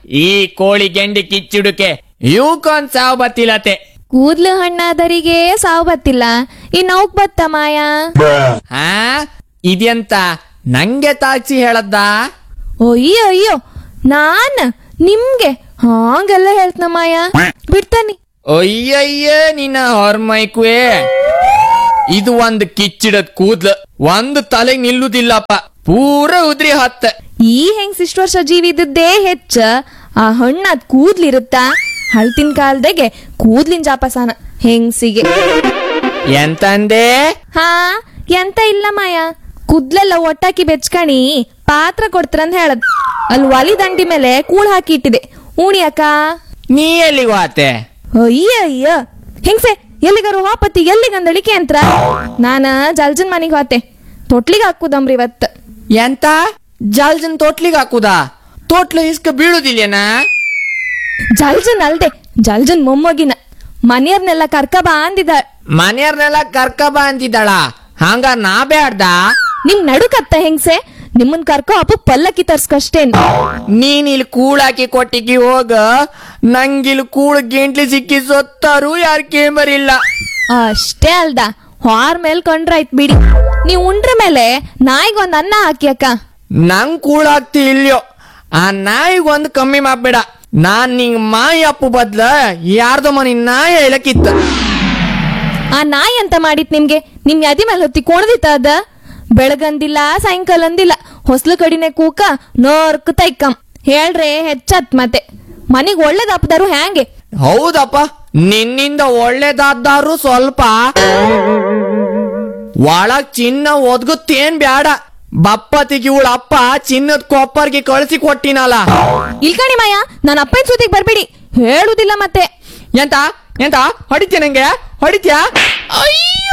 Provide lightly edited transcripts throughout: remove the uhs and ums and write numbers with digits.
ಈ ಕೋಳಿ ಗೆಂಡಿ ಕಿಚ್ಚುಡುಕೆ ಇವಕ್ಕೊಂದ್ ಸಾವು ಬತ್ತಿಲತೆ. ಕೂದ್ಲು ಹಣ್ಣಾದರಿಗೆ ಸಾವು ಬತ್ತಿಲ್ಲ, ಇನ್ನೌಕ್ ಬತ್ತ ಮಾಯಾ? ಹಾ, ಇದೆಂತ ನಂಗೆ ತಾಕ್ಸಿ ಹೇಳದ್ದ? ಅಯ್ಯೋ ಅಯ್ಯೋ, ನಾನ್ ನಿಮ್ಗೆ ಹಾಂಗೆಲ್ಲ ಹೇಳ್ತನ ಮಾಯಾ, ಬಿಡ್ತಾನಿ. ಅಯ್ಯಯ್ಯ ನಿನ್ನ ಹೊರ್ಮೈಕುವೆ, ಇದು ಒಂದ್ ಕಿಚ್ಚಿಡದ್ ಕೂದ್ಲು, ಒಂದು ತಲೆಗ್ ನಿಲ್ಲುದಿಲ್ಲಪ್ಪ, ಪೂರ ಉದ್ರಿ ಹತ್ತ. ಈ ಹೆಂಗ್ಸ್ ಇಷ್ಟು ವರ್ಷ ಜೀವಿ ಇದ್ದದ್ದೇ ಹೆಚ್ಚ, ಆ ಹಣ್ಣಾದ್ ಕೂದ್ಲಿರುತ್ತಾ? ಹಳ್ತಿನ ಕಾಲದಾಗೆ ಕೂದ್ಲಿನ ಜಾಪಸಾನ ಹೆಂಗ್ಸಿಗೆ. ಎಂತಂದೆ? ಹಾ, ಎಂತ ಇಲ್ಲ ಮಾಯಾ, ಕೂದ್ಲೆಲ್ಲ ಒಟ್ಟಾಕಿ ಬೆಚ್ಕಣಿ ಪಾತ್ರ ಕೊಡ್ತಾರಂತ ಹೇಳದ್. ಅಲ್ಲಿ ಒಲಿ ದಂಡಿ ಮೇಲೆ ಕೂಳ್ ಹಾಕಿ ಇಟ್ಟಿದೆ, ಉಣಿಯಕ್ಕ. ನೀ ಎಲ್ಲಿಗೆ ಹೋತೆ? ಅಯ್ಯ ಅಯ್ಯ ಹೆಂಗ್ಸೆ, ಎಲ್ಲಿಗಾರು ಹೋಪತಿ ಎಲ್ಲಿಗಂದಳಿಕೆ ಅಂತ ನಾನ ಜಲ್ಜನ್ ಮನಿಗ್ ಹೋತೆ, ತೊಟ್ಲಿಗೆ ಹಾಕುದಮ್ರಿ ಇವತ್ತು. ಎಂತ ಜಲ್ಜನ್ ತೋಟ್ಲಿಗೆ ಹಾಕುದಾ? ತೋಟ್ಲು ಇಸ್ಕ ಬೀಳುದಿಲ್ಲೇನಾ? ಜಲ್ಜನ್ ಅಲ್ದೆ, ಜಲ್ಜನ್ ಮೊಮ್ಮಗಿನ ಮನೆಯವ್ರನ್ನೆಲ್ಲ ಕರ್ಕಬಾ ಅಂದಿದ. ಮನೆಯವ್ರನ್ನೆಲ್ಲ ಕರ್ಕಬ ಅಂತಿದ್ದಾಳ? ಹಂಗ ನಾ ಬ್ಯಾಡ್ದ? ನಿಮ್ ನಡುಕತ್ತ ಹೆಂಗ್ಸೆ, ನಿಮ್ಮನ್ ಕರ್ಕೊ ಅಪ್ಪ ಪಲ್ಲಕ್ಕಿ ತರ್ಸ್ಕಷ್ಟೇನ್. ನೀನ್ ಇಲ್ಲಿ ಕೂಳಾಕಿ ಕೊಟ್ಟಿಗಿ ಹೋಗ, ನಂಗಿಲ್ ಕೂಳ್ ಗೆಂಟ್ಲಿ ಸಿಕ್ಕಿ ಸೊತ್ತಾರು ಯಾರ್ ಕೇಂಬರಿಲ್ಲ. ಅಷ್ಟೇ ಅಲ್ದ, ಹಾರ್ ಮೇಲ್ ಕೊಂಡ್ರಾಯ್ತ್ ಬಿಡಿ. ನೀವ್ ಉಂಡ್ರ ಮೇಲೆ ನಾಯಿಗೊಂದ್ ಅನ್ನ ಹಾಕಿ ಅಕ್ಕ. ನಂಗ್ ಕೂಳಾಗ್ತಿ ಇಲ್ಯೋ, ಆ ನಾಯಿಗೊಂದ್ ಕಮ್ಮಿ ಮಾಡ್ಬೇಡ. ನಾನ್ ನಿಂಗ್ ಮಾಯಿ ಅಪ್ಪು ಬದ್ಲ ಯಾರ್ದೋ ಮನಿ ನಾಯಿ ಹೇಳಕ್ಕಿತ್ತ. ಆ ನಾಯಿ ಅಂತ ಮಾಡಿತ್ ನಿಮ್ಗೆ? ನಿಮ್ ಯದಿ ಮೇಲೆ ಹೊತ್ತಿ ಕೊಣದಿತ್ತ ಅದ? ಬೆಳಗಂದಿಲ್ಲ ಸಾಯಂಕಾಲ ಅಂದಿಲ್ಲ, ಹೊಸ್ಲು ಕಡಿನೆ ಕೂಕ ನೋರ್ಕ ತೈಕಂ ಹೇಳ್ರೆ ಹೆಚ್ಚತ್. ಮತ್ತೆ ಮನಿಗ್ ಒಳ್ಳೇದಪ್ಪದಾರು ಹ್ಯಾಂಗೆ? ಹೌದಪ್ಪ, ನಿನ್ನಿಂದ ಒಳ್ಳೇದಾದ್ರು ಸ್ವಲ್ಪ. ಒಳಗ್ ಚಿನ್ನ ಒದ್ಗುತ್ತೇನ್ ಬ್ಯಾಡ, ಬಪ್ಪತಿಗೆ ಇವಳ ಅಪ್ಪ ಚಿನ್ನದ ಕೊಪ್ಪರ್ಗೆ ಕಳಿಸಿ ಕೊಟ್ಟಿನಲ್ಲ. ಇಲ್ಕಣಿ ಮಾಯ, ನನ್ನ ಅಪ್ಪನ ಸುದ್ದಿಗೆ ಬರ್ಬಿಡಿ, ಹೇಳುದಿಲ್ಲ ಮತ್ತೆ. ಎಂತ ಎಂತ ಹೊಡಿತ್ಯ? ನಂಗೆ ಹೊಡಿತ್ಯಾ? ಅಯ್ಯೋ,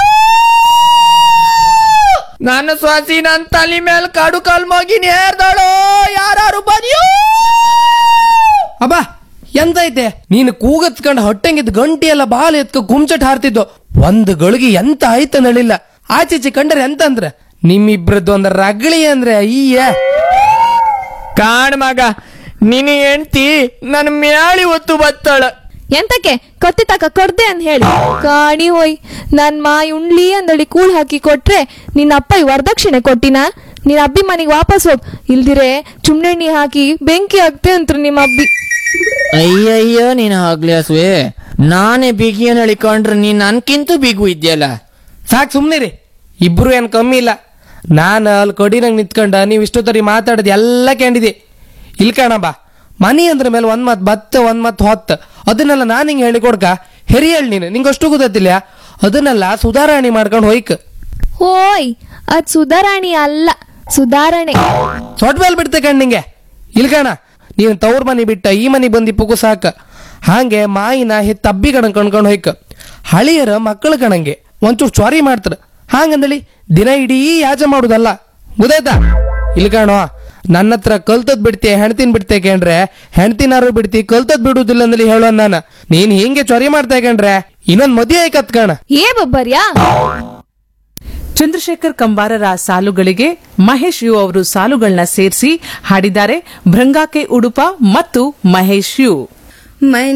ನನ್ನ ಸ್ವಾಸಿ ನನ್ ತಲೆ ಮೇಲೆ ಕಾಡು ಕಲ್ಮೋಗಿ ನೇರ್ದಳೋ, ಯಾರು ಬದಿಯೋ. ಅಬ್ಬಾ, ಎಂತ ಐತೆ ನೀನು ಕೂಗತ್ಕಂಡ್ ಹೊಟ್ಟೆಂಗಿದ್ ಗಂಟಿ ಎಲ್ಲ ಬಾಲ ಎತ್ಕ ಗುಮ್ಚಟ್ ಹಾರ್ತಿದ್ದು, ಒಂದು ಗಳಿಗೆ ಎಂತ ಆಯ್ತ ನಳಿಲ್ಲ. ಆಚೀಚೆ ಕಂಡ್ರೆ ಎಂತ ಅಂದ್ರ ನಿಮ್ಮಿಬ್ರದ್ದು ಒಂದ ರಗಳಿ ಅಂದ್ರೆ ಅಯ್ಯ. ಕಾಣ್ ಮಗ, ನಿನ್ನ ಹೆಂಡ್ತಿ ನನ್ ಮ್ಯಾಳಿ ಒತ್ತು ಬತ್ತಾಳ. ಎಂತಕ್ಕೆ ಕತ್ತಿ ತಕ ಕೊಡ್ದೆ ಅಂತ ಹೇಳಿ ಕಾಣಿ ಹೋಯ್. ನನ್ ಮಾಯಿ ಉಣ್ಲಿ ಅಂದಳಿ ಕೂಳ್ ಹಾಕಿ ಕೊಟ್ರೆ ನಿನ್ನ ಅಪ್ಪ ವರದಕ್ಷಿಣೆ ಕೊಟ್ಟಿನ? ನಿನ್ನ ಅಬ್ಬಿ ಮನೆಗೆ ವಾಪಸ್ ಹೋಗ್, ಇಲ್ದಿರೆ ಚುಮ್ನೆಣ್ಣಿ ಹಾಕಿ ಬೆಂಕಿ ಹಾಕ್ತೆ ಅಂತ್ರು ನಿಮ್ಮ ಅಬ್ಬಿ. ಅಯ್ಯಯ್ಯೋ, ನೀನ್ ಆಗ್ಲಿ ಹಸುವೆ, ನಾನೇ ಬಿಗಿಯನ್ ಹೇಳಿಕೊಂಡ್ರೆ ನೀನ್ ನನ್ಕಿಂತೂ ಬಿಗು ಇದ್ಯಲ್ಲ. ಸಾಕ್ ಸುಮ್ನಿರಿ, ಇಬ್ರು ಏನ್ ಕಮ್ಮಿ ಇಲ್ಲ. ನಾನು ಅಲ್ಲಿ ಕೊಡಿನಂಗ್ ನಿಂತ್ಕೊಂಡ ನೀವು ಇಷ್ಟೊತ್ತರಿ ಮಾತಾಡೋದು ಎಲ್ಲ ಕೇಳಿದೆ. ಇಲ್ಕಣ ಬಾ, ಮನಿ ಅಂದ್ರ ಮೇಲೆ ಒಂದ್ ಮತ್ ಬತ್ತ ಒಂದ್ ಮತ್ ಹೊತ್ತ, ಅದನ್ನೆಲ್ಲ ನಾನ್ ಹಿಂಗ್ ಹೇಳಿ ಕೊಡ್ಕ ಹೆರಿ ಹೇಳಿ ನೀನು, ನಿಂಗಷ್ಟು ಗೊತ್ತಿಲ್ಲ. ಅದನ್ನೆಲ್ಲ ಸುಧಾರಣೆ ಮಾಡ್ಕೊಂಡು ಹೋಯ್ಕ. ಹೋಯ್, ಅದ್ ಸುಧಾರಾಣಿ ಅಲ್ಲ, ಸುಧಾರಣೆ. ಸೊಟ್ ಮೇಲೆ ಬಿಡ್ತೆ ಕಣ್ ನಿಂಗೆ. ಇಲ್ಕಣ, ನೀನು ತವ್ರ ಮನಿ ಬಿಟ್ಟ ಈ ಮನಿ ಬಂದಿ ಪುಗು ಸಾಕ. ಹಾಗೆ ಮಾಯಿನ ತಬ್ಬಿ ಕಣ ಕಣ್ಕೊಂಡು ಹೋಯ್ಕ. ಹಳಿಯರ ಮಕ್ಕಳು ಕಣಂಗೆ ಒಂಚೂರು ಚ್ವಾರಿ ಮಾಡ್ತಾರ, ಹಾಗಂದಳಿ ದಿನ ಇಡೀ ಯಾಜ ಮಾಡುದಲ್ಲ, ಗೊತ್ತಾಯ್ತಾ? ಇಲ್ಕಣೋ, ನನ್ನ ಹತ್ರ ಕಲ್ತದ್ ಬಿಡ್ತಿ ಹೆಣ್ತಿನ್ ಬಿಡ್ತೆ ಕೇಂಡ್ರೆ ಹೆಣ್ತಿನಾರು ಬಿಡ್ತಿ, ಕಲ್ತದ್ ಬಿಡುದಿಲ್ಲ ಅಂದಲ್ಲಿ ಹೇಳೋ ನಾನು. ನೀನ್ ಹಿಂಗೆ ಚ್ವರಿ ಮಾಡ್ತಾ ಕೇಂಡ್ರೆ ಇನ್ನೊಂದ್ ಮದುವೆ ಆಯ್ಕತ್ ಕಣ. ಏ ಬಬ್ಬರ್ಯಾ? ಚಂದ್ರಶೇಖರ್ ಕಂಬಾರರ ಸಾಲುಗಳಿಗೆ ಮಹೇಶ್ ಯು ಅವರು ಸಾಲುಗಳನ್ನ ಸೇರಿಸಿ ಹಾಡಿದ್ದಾರೆ ಭೃಂಗಾಕೆ ಉಡುಪ ಮತ್ತು ಮಹೇಶ್ ಯು.